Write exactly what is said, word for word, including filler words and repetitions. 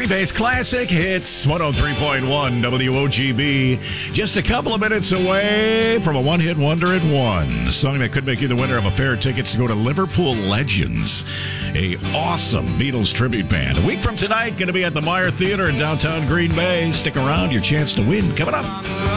Green Bay's classic hits, one oh three point one W O G B. Just a couple of minutes away from a one-hit wonder at one. The song that could make you the winner of a pair of tickets to go to Liverpool Legends, a awesome Beatles tribute band. A week from tonight, going to be at the Meyer Theater in downtown Green Bay. Stick around, your chance to win coming up.